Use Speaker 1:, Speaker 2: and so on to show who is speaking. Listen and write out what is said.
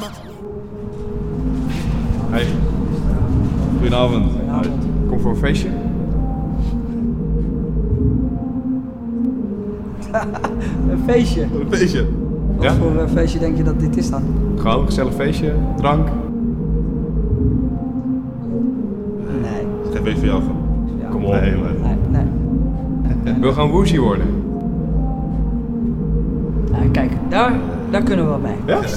Speaker 1: Hey. Goedenavond. Kom voor een feestje?
Speaker 2: Een feestje?
Speaker 1: Een feestje.
Speaker 2: Wat
Speaker 1: Ja?
Speaker 2: voor een feestje denk je dat dit is dan?
Speaker 1: Gewoon een gezellig feestje, drank.
Speaker 2: Nee.
Speaker 3: Geen feest voor jou van.
Speaker 2: Ja.
Speaker 1: Kom op.
Speaker 3: Nee, maar...
Speaker 2: Nee.
Speaker 1: Wil gaan woozy worden?
Speaker 2: Ja, kijk, daar kunnen we wel bij.
Speaker 1: Ja?